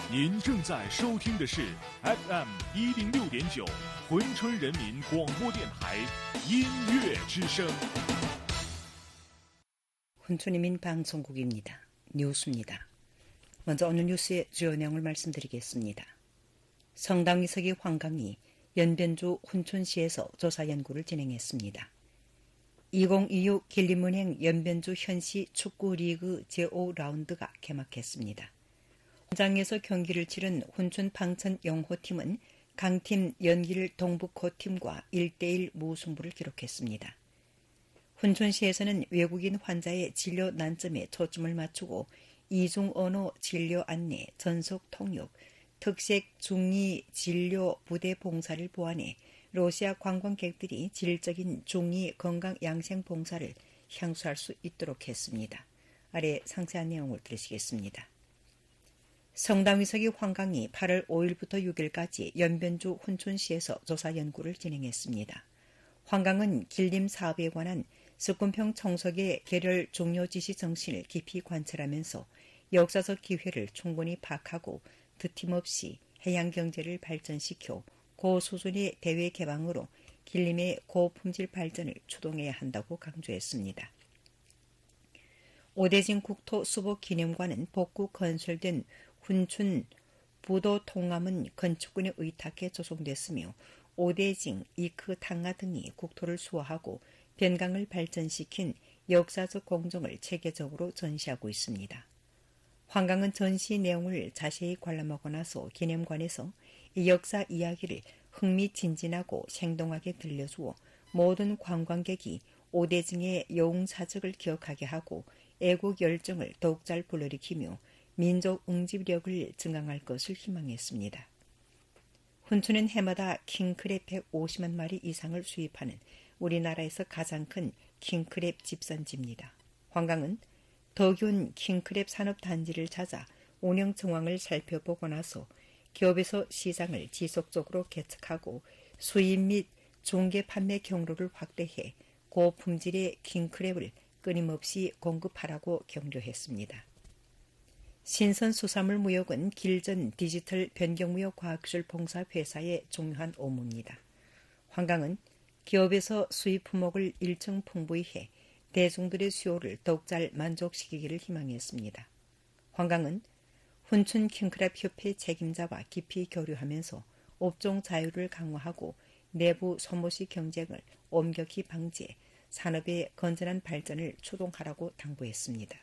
您正在收听的是 FM 106.9珲春人民广播电台音乐之声。 훈촌인민 방송국입니다. 뉴스입니다. 먼저 오늘 뉴스의 주요 내용을 말씀드리겠습니다. 성당위석이 황강이 연변주 훈촌시에서 조사 연구를 진행했습니다. 2026 길림은행 연변주 현시 축구리그 제5라운드가 개막했습니다. 현장에서 경기를 치른 훈촌 방천 영호팀은 강팀 연길 동북호팀과 1대1 무승부를 기록했습니다. 훈촌시에서는 외국인 환자의 진료 난점에 초점을 맞추고 이중 언어 진료 안내, 전속 통역, 특색 중위 진료 부대 봉사를 보완해 러시아 관광객들이 질적인 중위 건강 양생 봉사를 향수할 수 있도록 했습니다. 아래 상세한 내용을 들으시겠습니다. 성당위석이 황강이 8월 5일부터 6일까지 연변주 훈촌시에서 조사 연구를 진행했습니다. 황강은 길림 사업에 관한 석군평 청석의 개별 종료 지시 정신을 깊이 관찰하면서 역사적 기회를 충분히 파악하고 드팀없이 해양 경제를 발전시켜 고수준의 대외 개방으로 길림의 고품질 발전을 추동해야 한다고 강조했습니다. 오대진 국토 수복 기념관은 복구 건설된 훈춘 부도 통암은 건축군에 의탁해 조성됐으며 오대징, 이크, 탕가 등이 국토를 수호하고 변강을 발전시킨 역사적 공정을 체계적으로 전시하고 있습니다. 황강은 전시 내용을 자세히 관람하고 나서 기념관에서 이 역사 이야기를 흥미진진하고 생동하게 들려주어 모든 관광객이 오대징의 여웅사적을 기억하게 하고 애국 열정을 더욱 잘 불러일으키며 민족 응집력을 증강할 것을 희망했습니다. 훈촌은 해마다 킹크랩 150만 마리 이상을 수입하는 우리나라에서 가장 큰 킹크랩 집산지입니다. 황강은 덕윤 킹크랩 산업단지를 찾아 운영 정황을 살펴보고 나서 기업에서 시장을 지속적으로 개척하고 수입 및 중개 판매 경로를 확대해 고품질의 킹크랩을 끊임없이 공급하라고 격려했습니다. 신선수산물 무역은 길전 디지털 변경무역 과학기술 봉사 회사의 중요한 업무입니다. 황강은 기업에서 수입 품목을 일정 풍부히 해 대중들의 수요를 더욱 잘 만족시키기를 희망했습니다. 황강은 훈춘 킹크랩 협회 책임자와 깊이 교류하면서 업종 자유를 강화하고 내부 소모시 경쟁을 엄격히 방지해 산업의 건전한 발전을 추동하라고 당부했습니다.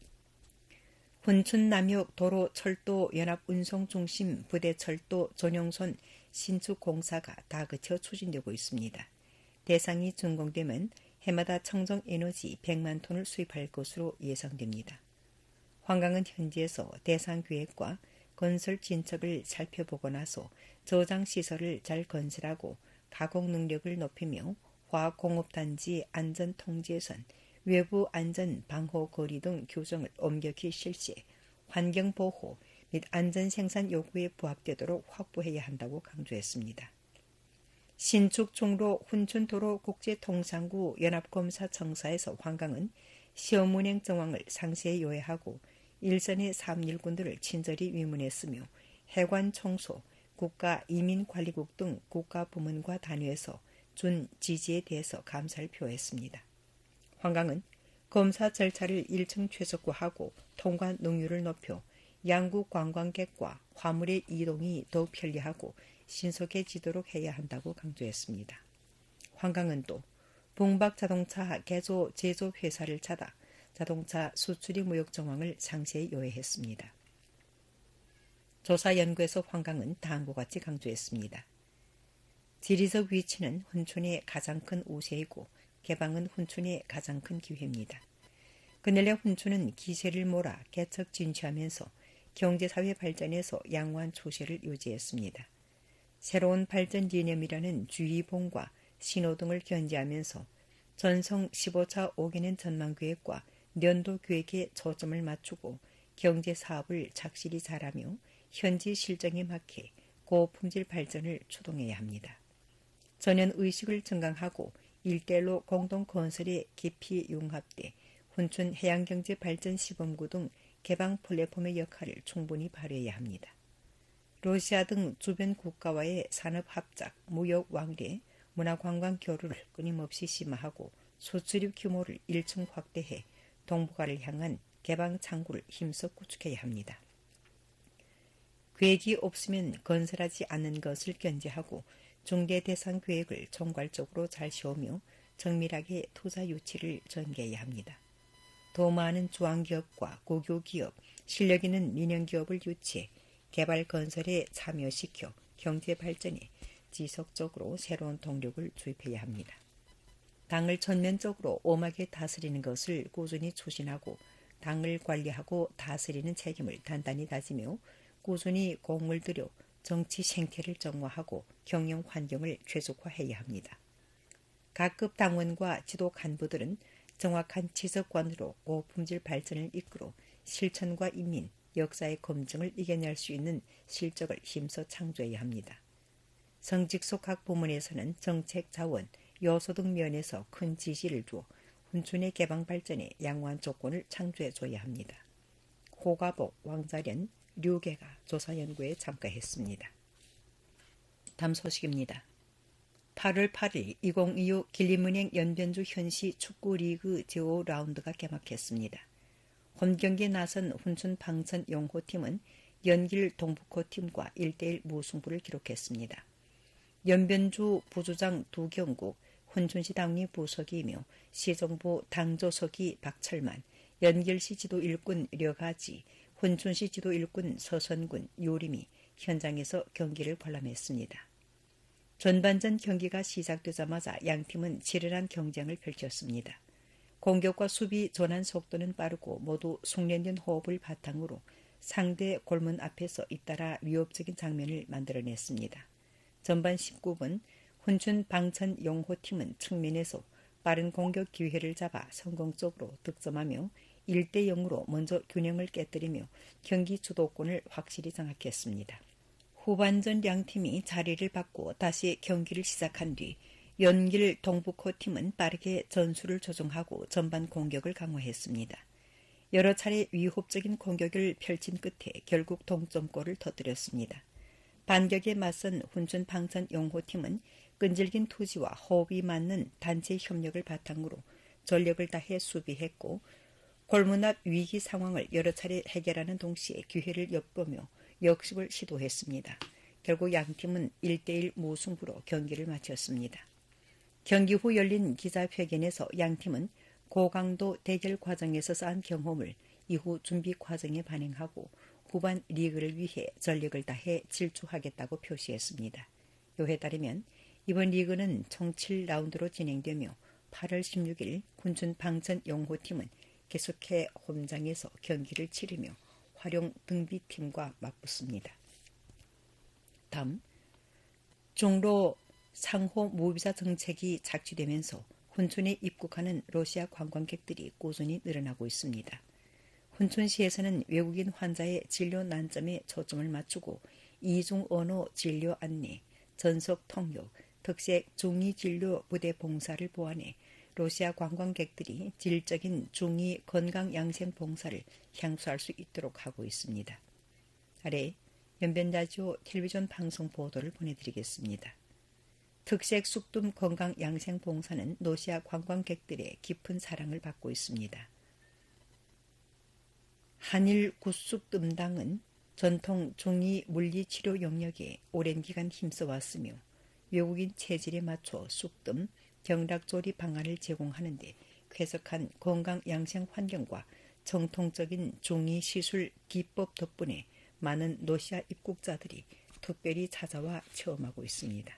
훈춘 남역 도로 철도 연합 운송 중심 부대 철도 전용선 신축 공사가 다 그쳐 추진되고 있습니다. 대상이 준공되면 해마다 청정 에너지 100만 톤을 수입할 것으로 예상됩니다. 황강은 현지에서 대상 계획과 건설 진척을 살펴보고 나서 저장 시설을 잘 건설하고 가공 능력을 높이며 화학공업단지 안전통제선, 외부 안전 방호 거리 등 규정을 엄격히 실시해 환경보호 및 안전생산 요구에 부합되도록 확보해야 한다고 강조했습니다. 신축 종로 훈춘도로 국제통상구 연합검사청사에서 황강은 시험운행 정황을 상세히 요약하고 일선의 사업일꾼들을 친절히 위문했으며 해관 청소, 국가이민관리국 등 국가부문과 단위에서 준 지지에 대해서 감사를 표했습니다. 황강은 검사 절차를 1층 최적화하고 통관 능률을 높여 양국 관광객과 화물의 이동이 더욱 편리하고 신속해지도록 해야 한다고 강조했습니다. 황강은 또 동박자동차 개조 제조 회사를 찾아 자동차 수출입 무역 정황을 상세히 요약했습니다. 조사 연구에서 황강은 다음과 같이 강조했습니다. 지리적 위치는 훈촌의 가장 큰 우세이고 개방은 훈촌의 가장 큰 기회입니다. 근래 훈촌은 기세를 몰아 개척 진취하면서 경제사회 발전에서 양호한 추세를 유지했습니다. 새로운 발전 이념이라는 주의봉과 신호등을 견지하면서 전성 15차 5개년 전망계획과 년도계획에 초점을 맞추고 경제사업을 착실히 잘하며 현지 실정에 맞게 고품질 발전을 추동해야 합니다. 전연의식을 증강하고 일대일로 공동건설에 깊이 융합돼 훈춘 해양경제 발전 시범구 등 개방 플랫폼의 역할을 충분히 발휘해야 합니다. 러시아 등 주변 국가와의 산업합작, 무역 왕래, 문화관광 교류를 끊임없이 심화하고 수출입 규모를 1층 확대해 동북아를 향한 개방 창구를 힘써 구축해야 합니다. 계획이 없으면 건설하지 않는 것을 견제하고 중대 대상 계획을 총괄적으로 잘 세우며 정밀하게 투자 유치를 전개해야 합니다. 더 많은 중앙기업과 고교기업, 실력 있는 민영기업을 유치해 개발 건설에 참여시켜 경제 발전에 지속적으로 새로운 동력을 주입해야 합니다. 당을 전면적으로 엄하게 다스리는 것을 꾸준히 추진하고 당을 관리하고 다스리는 책임을 단단히 다지며 꾸준히 공을 들여 정치 생태를 정화하고 경영 환경을 최적화해야 합니다. 각급 당원과 지도 간부들은 정확한 지적관으로 고품질 발전을 이끌어 실천과 인민, 역사의 검증을 이겨낼 수 있는 실적을 힘써 창조해야 합니다. 성직속학 부문에서는 정책 자원, 요소 등 면에서 큰 지시를 주어 훈춘의 개방 발전에 양호한 조건을 창조해줘야 합니다. 호가복, 왕자련, 류계가 조사연구에 참가했습니다. 다음 소식입니다. 8월 8일 2025 길림은행 연변주 현시 축구리그 제5라운드가 개막했습니다. 홈경기에 나선 훈춘 방천 용호팀은 연길 동북호팀과 1대1 무승부를 기록했습니다. 연변주 부주장 두경국, 훈춘시 당리 부서기이며 시정부 당조서기 박철만, 연길시 지도 일꾼 려가지, 훈춘시 지도 일꾼 서선군, 요림이 현장에서 경기를 관람했습니다. 전반전 경기가 시작되자마자 양팀은 치열한 경쟁을 펼쳤습니다. 공격과 수비 전환 속도는 빠르고 모두 숙련된 호흡을 바탕으로 상대 골문 앞에서 잇따라 위협적인 장면을 만들어냈습니다. 전반 19분 훈춘 방천 용호팀은 측면에서 빠른 공격 기회를 잡아 성공적으로 득점하며 1대 0으로 먼저 균형을 깨뜨리며 경기 주도권을 확실히 장악했습니다. 후반전 양팀이 자리를 바꾸어 다시 경기를 시작한 뒤 연길 동북호팀은 빠르게 전술을 조정하고 전반 공격을 강화했습니다. 여러 차례 위협적인 공격을 펼친 끝에 결국 동점골을 터뜨렸습니다. 반격에 맞선 훈춘 방천 용호팀은 끈질긴 투지와 호흡이 맞는 단체 협력을 바탕으로 전력을 다해 수비했고 골문 앞 위기 상황을 여러 차례 해결하는 동시에 기회를 엿보며 역습을 시도했습니다. 결국 양팀은 1대1 무승부로 경기를 마쳤습니다. 경기 후 열린 기자회견에서 양팀은 고강도 대결 과정에서 쌓은 경험을 이후 준비 과정에 반영하고 후반 리그를 위해 전력을 다해 질주하겠다고 표시했습니다. 요에 따르면 이번 리그는 총 7라운드로 진행되며 8월 16일 군춘 방천 용호팀은 계속해 홈장에서 경기를 치르며 활용 등비팀과 맞붙습니다. 다음, 중로 상호 무비자 정책이 착취되면서 훈춘에 입국하는 러시아 관광객들이 꾸준히 늘어나고 있습니다. 훈춘시에서는 외국인 환자의 진료 난점에 초점을 맞추고 이중 언어 진료 안내, 전속 통역, 특색 중위 진료 부대 봉사를 보완해 러시아 관광객들이 질적인 중위 건강 양생 봉사를 향수할 수 있도록 하고 있습니다. 아래 연변라디오 텔레비전 방송 보도를 보내드리겠습니다. 특색 쑥뜸 건강 양생 봉사는 러시아 관광객들의 깊은 사랑을 받고 있습니다. 한일 구쑥뜸당은 전통 중위 물리치료 영역에 오랜 기간 힘써왔으며 외국인 체질에 맞춰 쑥뜸, 경락조리 방안을 제공하는 데 쾌적한 건강 양생 환경과 정통적인 중위 시술 기법 덕분에 많은 러시아 입국자들이 특별히 찾아와 체험하고 있습니다.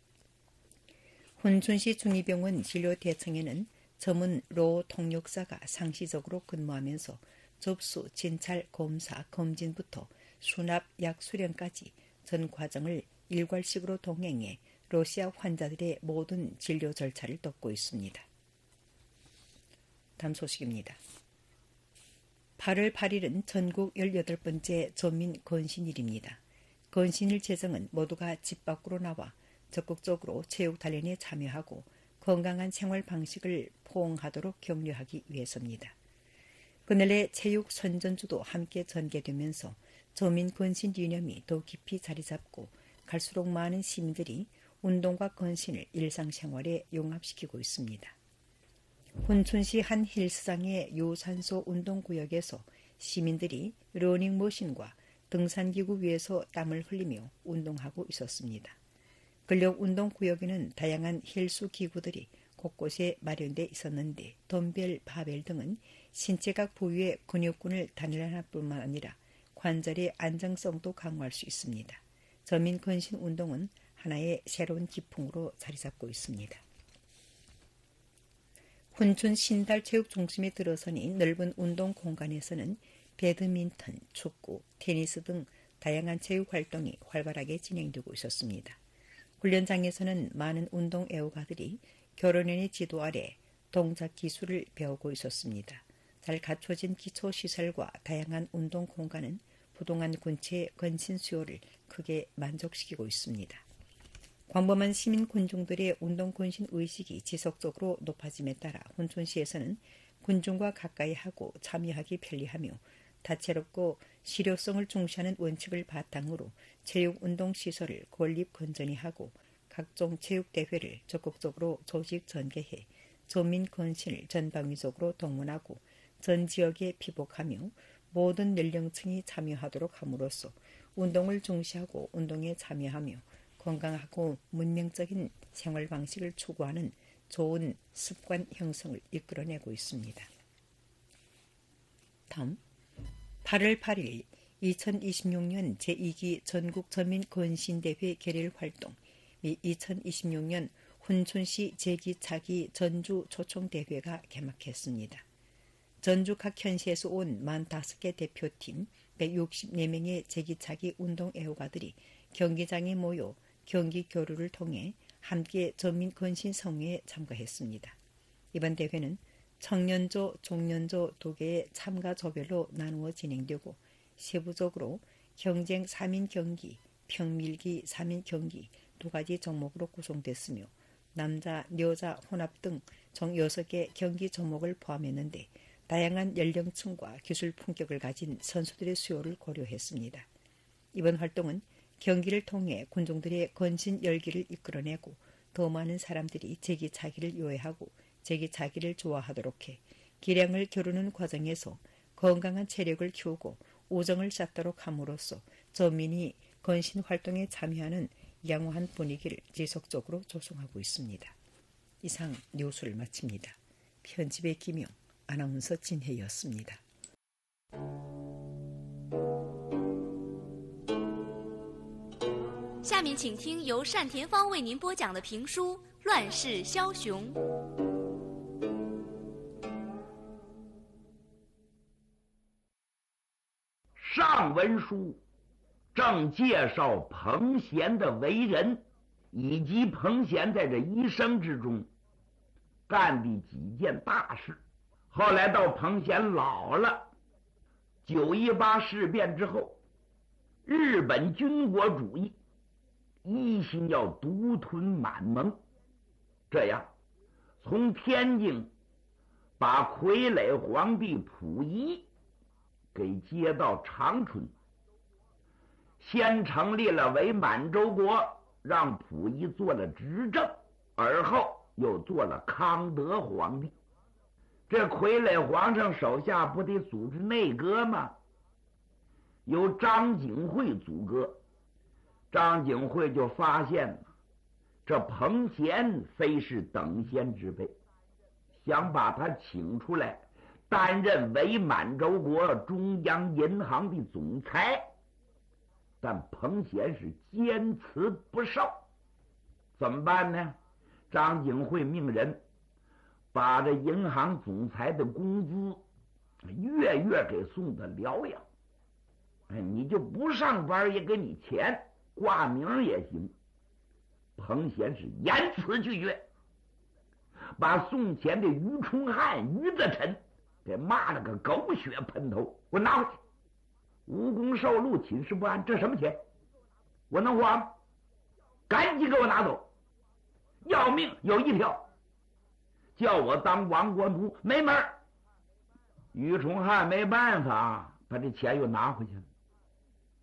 훈춘시 중위병원 진료대청에는 전문 로 통역사가 상시적으로 근무하면서 접수, 진찰, 검사, 검진부터 수납, 약 수령까지 전 과정을 일괄식으로 동행해 러시아 환자들의 모든 진료 절차를 돕고 있습니다. 다음 소식입니다. 8월 8일은 전국 18번째 전민 건신일입니다. 건신일 제정은 모두가 집 밖으로 나와 적극적으로 체육 단련에 참여하고 건강한 생활 방식을 포옹하도록 격려하기 위해서입니다. 그날의 체육 선전주도 함께 전개되면서 저민 건신 이념이 더 깊이 자리 잡고 갈수록 많은 시민들이 운동과 건신을 일상생활에 용합시키고 있습니다. 혼촌시 한 헬스장의 요산소 운동구역에서 시민들이 러닝머신과 등산기구 위에서 땀을 흘리며 운동하고 있었습니다. 근력 운동구역에는 다양한 헬스 기구들이 곳곳에 마련돼 있었는데 덤벨, 바벨 등은 신체각 부위의 근육군을 단련할 뿐만 아니라 관절의 안정성도 강화할 수 있습니다. 저민 건신 운동은 하나의 새로운 기풍으로 자리 잡고 있습니다. 훈촌 신달체육중심에 들어서니 넓은 운동 공간에서는 배드민턴, 축구, 테니스 등 다양한 체육 활동이 활발하게 진행되고 있었습니다. 훈련장에서는 많은 운동 애호가들이 결혼연의 지도 아래 동작 기술을 배우고 있었습니다. 잘 갖춰진 기초시설과 다양한 운동 공간은 부동한 군체의 건신 수요를 크게 만족시키고 있습니다. 광범한 시민 군중들의 운동 건신 의식이 지속적으로 높아짐에 따라 혼촌시에서는 군중과 가까이 하고 참여하기 편리하며 다채롭고 실효성을 중시하는 원칙을 바탕으로 체육운동시설을 건립 건전히하고 각종 체육대회를 적극적으로 조직 전개해 전민 건신을 전방위적으로 동원하고 전 지역에 피복하며 모든 연령층이 참여하도록 함으로써 운동을 중시하고 운동에 참여하며 건강하고 문명적인 생활 방식을 추구하는 좋은 습관 형성을 이끌어내고 있습니다. 다음 8월 8일 2026년 제2기 전국 전민 건신대회 결일 활동 및 2026년 훈촌시 제기차기 전주 초청대회가 개막했습니다. 전주 각 현시에서 온 45개 대표팀 164명의 제기차기 운동 애호가들이 경기장에 모여 경기 교류를 통해 함께 전민 건신 성회에 참가했습니다. 이번 대회는 청년조, 종년조 두 개의 참가 조별로 나누어 진행되고 세부적으로 경쟁 3인 경기, 평밀기 3인 경기 두 가지 종목으로 구성됐으며 남자, 여자, 혼합 등 총 6개 경기 종목을 포함했는데 다양한 연령층과 기술 품격을 가진 선수들의 수요를 고려했습니다. 이번 활동은 경기를 통해 군중들의 건신 열기를 이끌어내고 더 많은 사람들이 제기차기를 요해하고 제기차기를 좋아하도록 해 기량을 겨루는 과정에서 건강한 체력을 키우고 우정을 쌓도록 함으로써 전민이 건신 활동에 참여하는 양호한 분위기를 지속적으로 조성하고 있습니다. 이상 뉴스를 마칩니다. 편집의 김용, 아나운서 진혜였습니다. 下面请听由单田芳为您播讲的评书《乱世枭雄》。 上文书正介绍彭贤的为人，以及彭贤在这一生之中干的几件大事。后来到彭贤老了，918事变之后，日本军国主义一心要独吞满蒙，这样从天津把傀儡皇帝溥仪给接到长春，先成立了伪满洲国，让溥仪做了执政，而后又做了康德皇帝。这傀儡皇上手下不得组织内阁吗？由张景惠组阁。张景惠就发现了这彭贤非是等闲之辈，想把他请出来担任伪满洲国中央银行的总裁，但彭贤是坚持不受。怎么办呢？张景惠命人把这银行总裁的工资月月给送到辽阳，你就不上班也给你钱，挂名也行。彭贤是严词拒绝，把送钱的于崇汉、于德臣给骂了个狗血喷头。我拿回去，无功受禄，寝食不安，这什么钱？我能花吗？赶紧给我拿走！要命有一条，叫我当亡国奴，没门儿。于崇汉没办法，把这钱又拿回去了。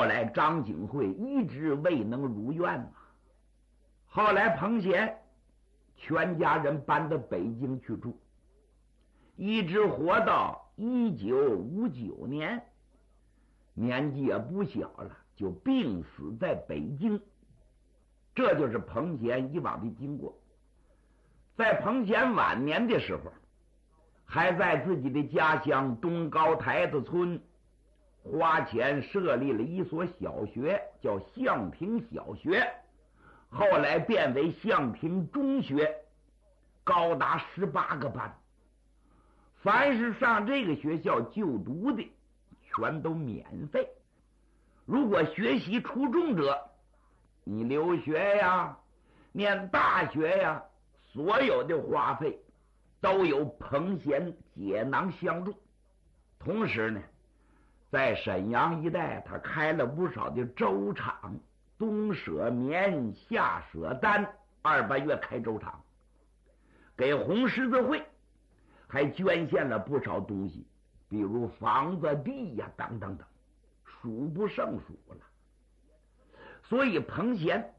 来张景惠一直未能如愿啊。后来彭贤全家人搬到北京去住，一直活到1959年，年纪也不小了，就病死在北京。这就是彭贤以往的经过。在彭贤晚年的时候，还在自己的家乡东高台子村花钱设立了一所小学，叫向平小学，后来变为向平中学，高达18个班。凡是上这个学校就读的，全都免费。如果学习出众者，你留学呀、念大学呀，所有的花费都由彭贤解囊相助。同时呢，在沈阳一带，他开了不少的粥厂，东舍棉，下舍单，2、8月开粥厂，给红十字会还捐献了不少东西，比如房子、地呀，等等等，数不胜数了。所以彭贤